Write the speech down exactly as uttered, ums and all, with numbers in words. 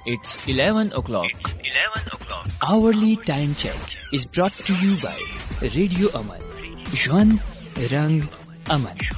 It's eleven o'clock. eleven o'clock. Hourly time check is brought to you by Radio Aman. Juan Rang Aman.